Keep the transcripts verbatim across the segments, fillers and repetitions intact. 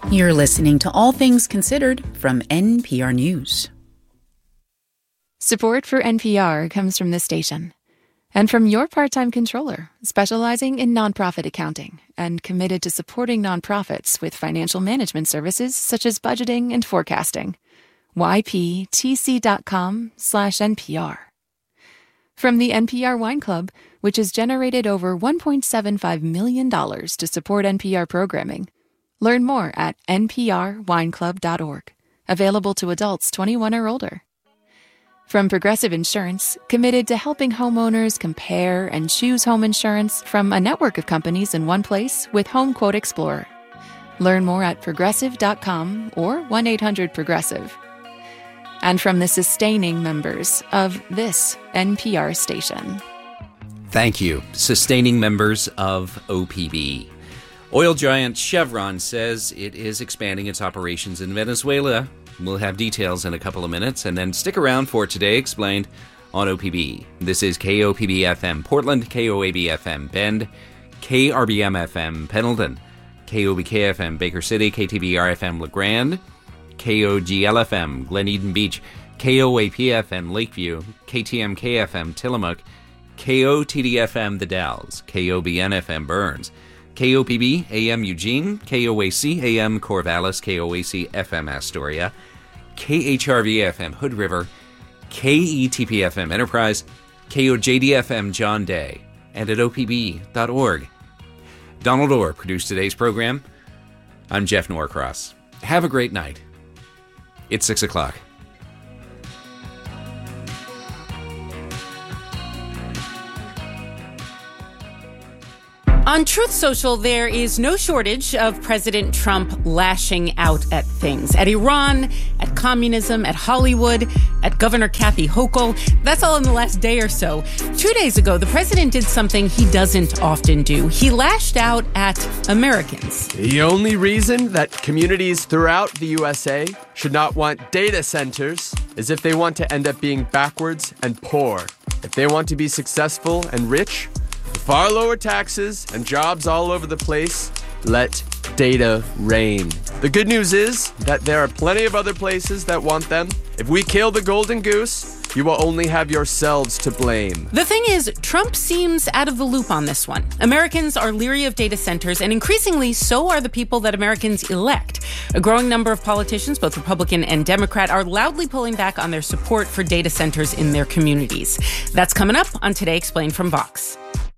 You're listening to All Things Considered from N P R News. Support for N P R comes from this station and from your part-time controller, specializing in nonprofit accounting and committed to supporting nonprofits with financial management services such as budgeting and forecasting. Y P T C dot com slash N P R. From the N P R Wine Club, which has generated over one point seven five million dollars to support N P R programming. Learn more at N P R wine club dot org. Available to adults twenty-one or older. From Progressive Insurance, committed to helping homeowners compare and choose home insurance from a network of companies in one place with Home Quote Explorer. Learn more at progressive dot com or one eight hundred progressive. And from the sustaining members of this N P R station. Thank you, sustaining members of O P B. Oil giant Chevron says it is expanding its operations in Venezuela. We'll have details in a couple of minutes, and then stick around for Today Explained on O P B. This is K O P B F M Portland, K O A B F M Bend, K R B M F M Pendleton, K O B K F M Baker City, K T B R F M LeGrand, K O G L F M Glen Eden Beach, K O A P F M Lakeview, K T M K F M Tillamook, K O T D F M The Dalles, K O B N F M Burns, K O P B A M Eugene, K O A C A M Corvallis, K O A C F M Astoria, K H R V F M Hood River, K E T P F M Enterprise, K O J D F M John Day, and at O P B dot org. Donald Orr produced today's program. I'm Jeff Norcross. Have a great night. It's six o'clock. On Truth Social, there is no shortage of President Trump lashing out at things. At Iran, at communism, at Hollywood, at Governor Kathy Hochul. That's all in the last day or so. Two days ago, the president did something he doesn't often do. He lashed out at Americans. The only reason that communities throughout the U S A should not want data centers is if they want to end up being backwards and poor. If they want to be successful and rich, far lower taxes and jobs all over the place, let data reign. The good news is that there are plenty of other places that want them. If we kill the golden goose, you will only have yourselves to blame. The thing is, Trump seems out of the loop on this one. Americans are leery of data centers, and increasingly so are the people that Americans elect. A growing number of politicians, both Republican and Democrat, are loudly pulling back on their support for data centers in their communities. That's coming up on Today Explained from Vox.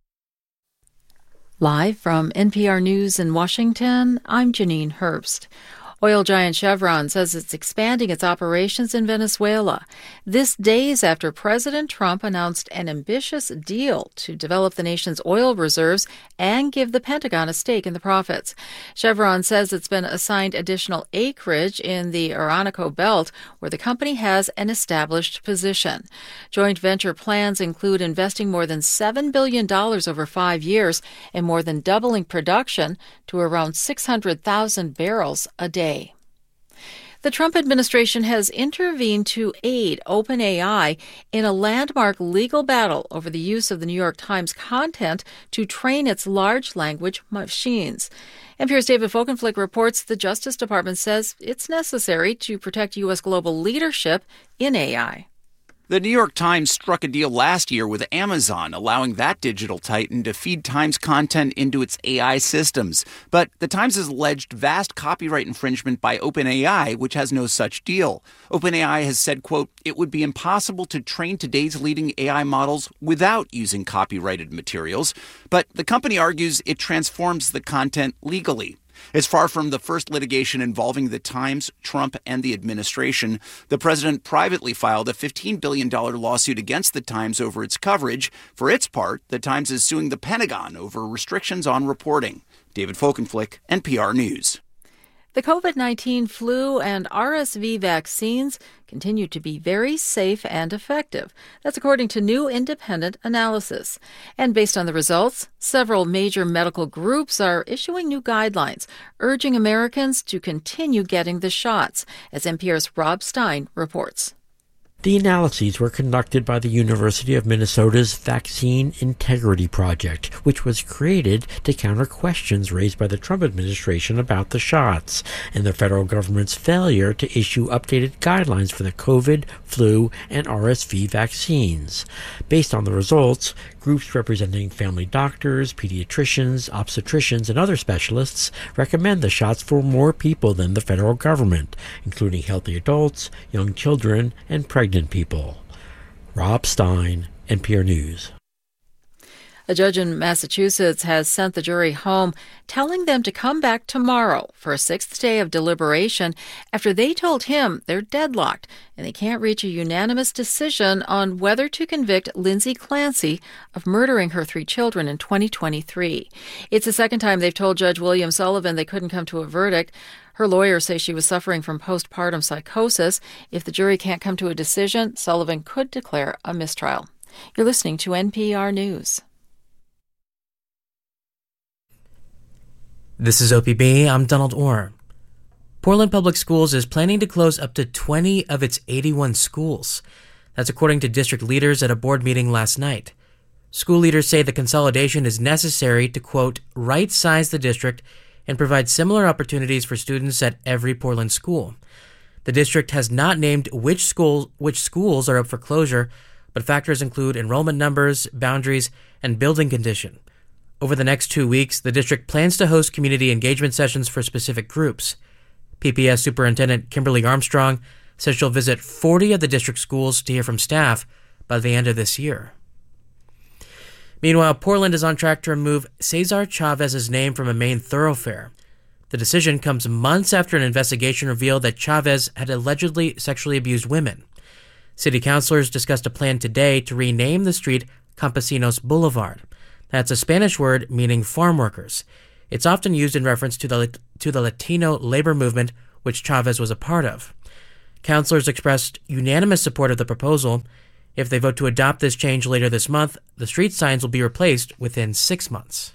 Live from N P R News in Washington, I'm Janine Herbst. Oil giant Chevron says it's expanding its operations in Venezuela. This days after President Trump announced an ambitious deal to develop the nation's oil reserves and give the Pentagon a stake in the profits. Chevron says it's been assigned additional acreage in the Orinoco Belt, where the company has an established position. Joint venture plans include investing more than seven billion dollars over five years and more than doubling production to around six hundred thousand barrels a day. The Trump administration has intervened to aid OpenAI in a landmark legal battle over the use of the New York Times content to train its large language machines. N P R's David Folkenflik reports the Justice Department says it's necessary to protect U S global leadership in A I. The New York Times struck a deal last year with Amazon, allowing that digital titan to feed Times content into its A I systems. But the Times has alleged vast copyright infringement by OpenAI, which has no such deal. OpenAI has said, quote, it would be impossible to train today's leading A I models without using copyrighted materials. But the company argues it transforms the content legally. It's far from the first litigation involving the Times, Trump, and the administration. The president privately filed a fifteen billion dollars lawsuit against the Times over its coverage. For its part, the Times is suing the Pentagon over restrictions on reporting. David Folkenflik, N P R News. The COVID nineteen flu and R S V vaccines continue to be very safe and effective. That's according to new independent analysis. And based on the results, several major medical groups are issuing new guidelines, urging Americans to continue getting the shots, as N P R's Rob Stein reports. The analyses were conducted by the University of Minnesota's Vaccine Integrity Project, which was created to counter questions raised by the Trump administration about the shots and the federal government's failure to issue updated guidelines for the COVID, flu, and R S V vaccines. Based on the results, groups representing family doctors, pediatricians, obstetricians, and other specialists recommend the shots for more people than the federal government, including healthy adults, young children, and pregnant people. Rob Stein, N P R News. A judge in Massachusetts has sent the jury home, telling them to come back tomorrow for a sixth day of deliberation after they told him they're deadlocked and they can't reach a unanimous decision on whether to convict Lindsay Clancy of murdering her three children in twenty twenty-three. It's the second time they've told Judge William Sullivan they couldn't come to a verdict. Her lawyers say she was suffering from postpartum psychosis. If the jury can't come to a decision, Sullivan could declare a mistrial. You're listening to N P R News. This is O P B. I'm Donald Orr. Portland Public Schools is planning to close up to twenty of its eighty-one schools. That's according to district leaders at a board meeting last night. School leaders say the consolidation is necessary to, quote, right-size the district and provide similar opportunities for students at every Portland school. The district has not named which schools which schools are up for closure, but factors include enrollment numbers, boundaries, and building condition. Over the next two weeks, the district plans to host community engagement sessions for specific groups. P P S Superintendent Kimberly Armstrong says she'll visit forty of the district schools to hear from staff by the end of this year. Meanwhile, Portland is on track to remove Cesar Chavez's name from a main thoroughfare. The decision comes months after an investigation revealed that Chavez had allegedly sexually abused women. City councilors discussed a plan today to rename the street Campesinos Boulevard. That's a Spanish word meaning farm workers. It's often used in reference to the to the Latino labor movement, which Chavez was a part of. Councilors expressed unanimous support of the proposal. If they vote to adopt this change later this month, the street signs will be replaced within six months.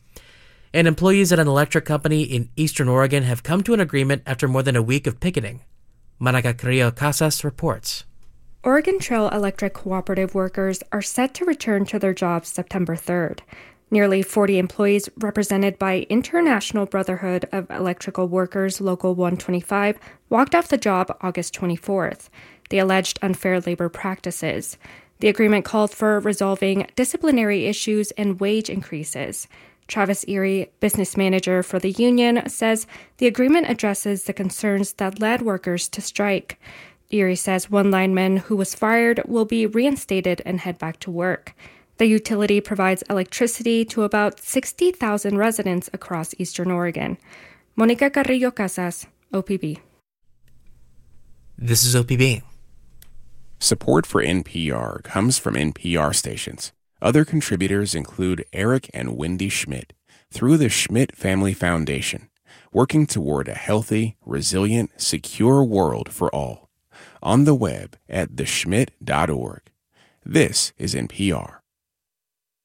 And employees at an electric company in eastern Oregon have come to an agreement after more than a week of picketing. Monica Carrillo Casas reports. Oregon Trail Electric Cooperative workers are set to return to their jobs September third. Nearly forty employees represented by International Brotherhood of Electrical Workers Local one twenty-five walked off the job August twenty-fourth. They alleged unfair labor practices. The agreement called for resolving disciplinary issues and wage increases. Travis Erie, business manager for the union, says the agreement addresses the concerns that led workers to strike. Erie says one lineman who was fired will be reinstated and head back to work. The utility provides electricity to about sixty thousand residents across eastern Oregon. Monica Carrillo Casas, O P B. This is O P B. Support for N P R comes from N P R stations. Other contributors include Eric and Wendy Schmidt through the Schmidt Family Foundation, working toward a healthy, resilient, secure world for all. On the web at the schmidt dot org. This is N P R.